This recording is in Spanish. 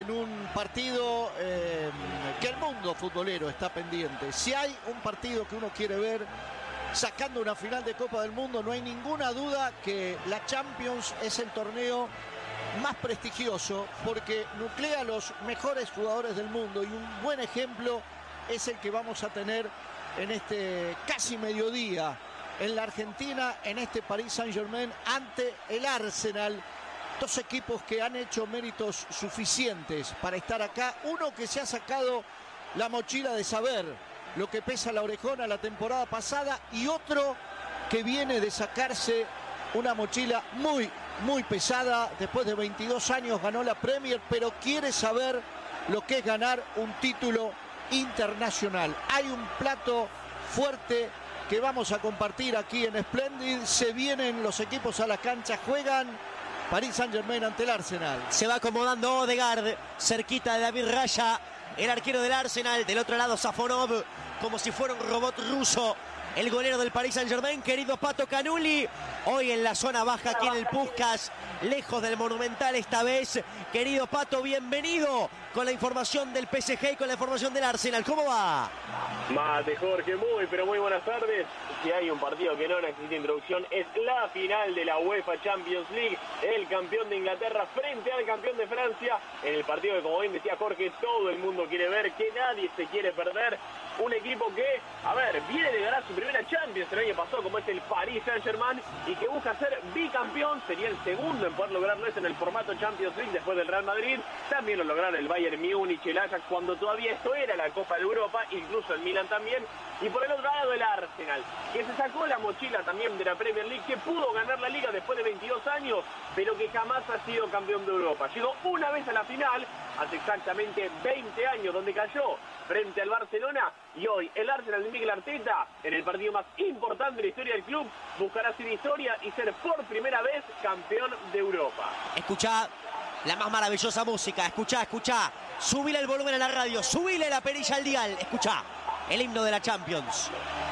en un partido que el mundo futbolero está pendiente. Si hay un partido que uno quiere ver sacando una final de Copa del Mundo, no hay ninguna duda que la Champions es el torneo más prestigioso porque nuclea a los mejores jugadores del mundo, y un buen ejemplo es el que vamos a tener en este casi mediodía en la Argentina, en este Paris Saint-Germain ante el Arsenal. Dos equipos que han hecho méritos suficientes para estar acá. Uno que se ha sacado la mochila de saber lo que pesa la orejona la temporada pasada, y otro que viene de sacarse una mochila muy pesada. Después de 22 años ganó la Premier, pero quiere saber lo que es ganar un título internacional. Hay un plato fuerte que vamos a compartir aquí en Splendid. Se vienen los equipos a la cancha, juegan Paris Saint-Germain ante el Arsenal. Se va acomodando Odegaard, cerquita de David Raya, el arquero del Arsenal. Del otro lado Safonov, como si fuera un robot ruso, el golero del Paris Saint-Germain. Querido Pato Canuli, hoy en la zona baja aquí en el Puskás, lejos del Monumental esta vez. Querido Pato, bienvenido con la información del PSG y con la información del Arsenal. ¿Cómo va? Mate, Jorge, pero muy buenas tardes. Si hay un partido que no necesita introducción, es la final de la UEFA Champions League. El campeón de Inglaterra frente al campeón de Francia, en el partido que, como bien decía Jorge, todo el mundo quiere ver, que nadie se quiere perder. Un equipo que, viene de ganar su primera Champions el año pasado, como es el Paris Saint-Germain, y que busca ser bicampeón. Sería el segundo en poder lograrlo eso en el formato Champions League después del Real Madrid. También lo lograron el Bayern Múnich, el Ajax, cuando todavía esto era la Copa de Europa, incluso el Milan también. Y por el otro lado el Arsenal, que se sacó la mochila también de la Premier League, que pudo ganar la Liga después de 22 años, pero que jamás ha sido campeón de Europa. Llegó una vez a la final, hace exactamente 20 años, donde cayó frente al Barcelona, y hoy el Arsenal de Mikel Arteta, en el partido más importante de la historia del club, buscará hacer historia y ser por primera vez campeón de Europa. Escuchá la más maravillosa música, escuchá. Subile el volumen a la radio, subile la perilla al dial, escuchá el himno de la Champions.